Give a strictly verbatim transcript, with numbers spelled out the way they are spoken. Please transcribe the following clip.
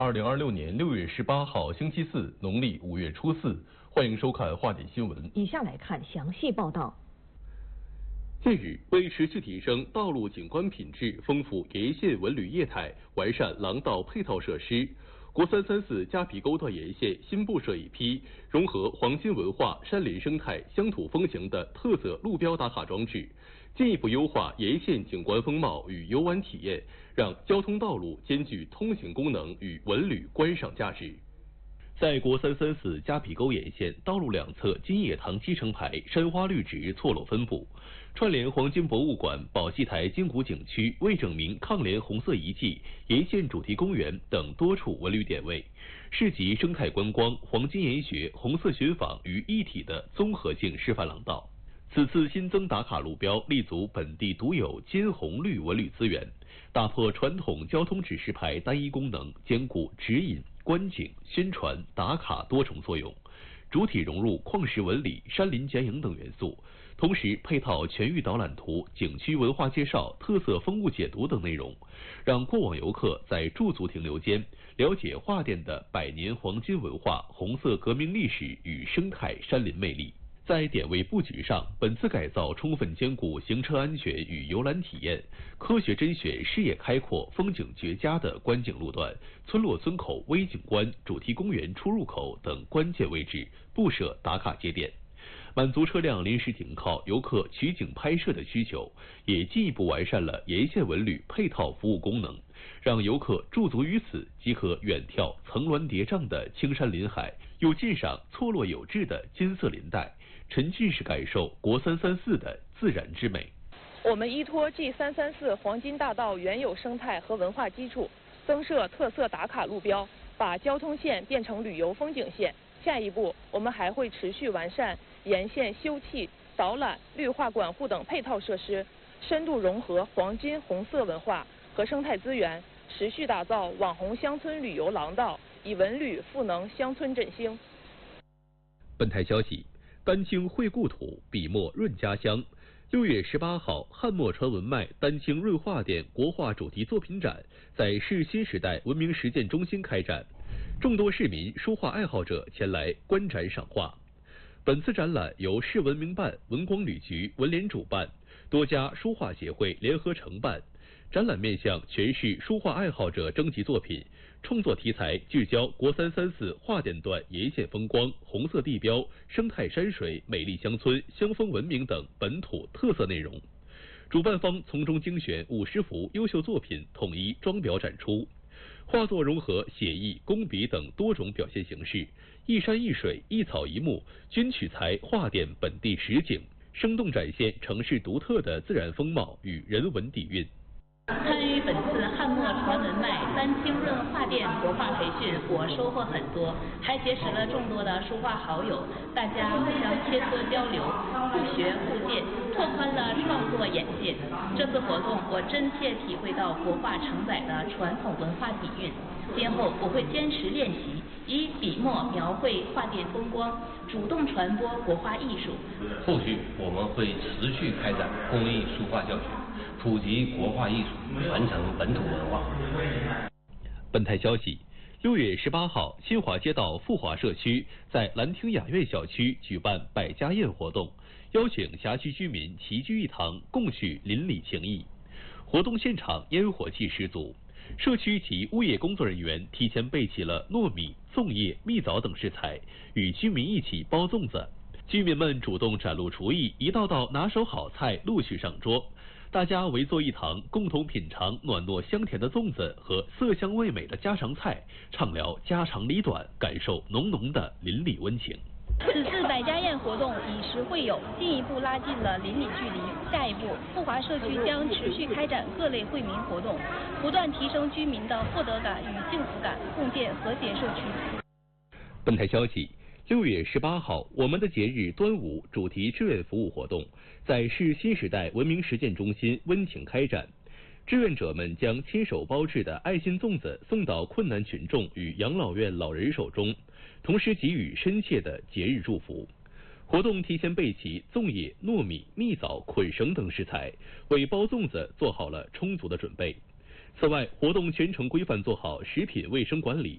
二零二六年六月十八号，星期四，农历五月初四，欢迎收看华点新闻。 以下来看详细报道。 近日，为持续提升道路景观品质，丰富沿线文旅业态，完善廊道配套设施，国三三四夹皮沟段沿线新布设一批融合黄金文化、山林生态、乡土风情的特色路标打卡装置，进一步优化沿线景观风貌与游玩体验，让交通道路兼具通行功能与文旅观赏价值。在国三三四夹皮沟沿线道路两侧金叶塘基成牌山花绿植错落分布，串联黄金博物馆、宝鸡台金谷景区、未整名抗联红色遗迹、沿线主题公园等多处文旅点位，市集生态观光、黄金研学、红色寻访于一体的综合性示范廊道。此次新增打卡路标立足本地独有金红绿文旅资源，打破传统交通指示牌单一功能，兼顾指引、观景、宣传、打卡多重作用，主体融入矿石纹理、山林剪影等元素，同时配套全域导览图、景区文化介绍、特色风物解读等内容，让过往游客在驻足停留间了解桦甸的百年黄金文化、红色革命历史与生态山林魅力。在点位布局上，本次改造充分兼顾行车安全与游览体验，科学甄选视野开阔、风景绝佳的观景路段、村落村口微景观、主题公园出入口等关键位置布设打卡节点，满足车辆临时停靠、游客取景拍摄的需求，也进一步完善了沿线文旅配套服务功能，让游客驻足于此即可远眺层峦叠嶂的青山林海，又鉴赏错落有致的金色林带，沉浸式感受国三三四的自然之美。 我们依托 G 三三四黄金大道原有生态和文化基础，增设特色打卡路标，把交通线变成旅游风景线。下一步，我们还会持续完善沿线休憩、导览、绿化管护等配套设施，深度融合黄金红色文化和生态资源，持续打造网红乡村旅游廊道，以文旅赋能乡村振兴。 本台消息，丹青绘故土，笔墨润家乡。六月十八号，汉墨传文脉丹青润画店国画主题作品展在市新时代文明实践中心开展，众多市民书画爱好者前来观展赏画。本次展览由市文明办、文光旅局、文联主办，多家书画协会联合承办。展览面向全市书画爱好者征集作品，创作题材聚焦国三三四桦甸段沿线风光、红色地标、生态山水、美丽乡村、乡风文明等本土特色内容。主办方从中精选五十幅优秀作品，统一装裱展出。画作融合写意、工笔等多种表现形式，一山一水、一草一木均取材桦甸本地实景，生动展现城市独特的自然风貌与人文底蕴。 参与本次汉墨传文脉丹青润画店国画培训，我收获很多，还结识了众多的书画好友，大家互相切磋交流，互学互鉴，拓宽了创作眼界。这次活动我真切体会到国画承载的传统文化底蕴，今后我会坚持练习，以笔墨描绘画店风光，主动传播国画艺术。 后续我们会持续开展公益书画教学，普及国画艺术，传承本土文化。 本台消息，六月十八号，新华街道富华社区在兰亭雅苑小区举办百家宴活动，邀请辖区居民齐聚一堂，共叙邻里情谊。活动现场烟火气十足，社区及物业工作人员提前备齐了糯米、粽叶、蜜枣等食材，与居民一起包粽子。居民们主动展露厨艺，一道道拿手好菜陆续上桌。大家围坐一堂，共同品尝暖糯香甜的粽子和色香味美的家常菜，畅聊家长里短，感受浓浓的邻里温情。 此次百家宴活动以实惠友，进一步拉近了邻里距离。下一步，富华社区将持续开展各类惠民活动，不断提升居民的获得感与幸福感，共建和谐社区。 本台消息，六月十八号，我们的节日端午主题志愿服务活动在市新时代文明实践中心温情开展。志愿者们将亲手包制的爱心粽子送到困难群众与养老院老人手中，同时给予深切的节日祝福。活动提前备齐粽叶、糯米、蜜枣、捆绳等食材，为包粽子做好了充足的准备。此外，活动全程规范做好食品卫生管理，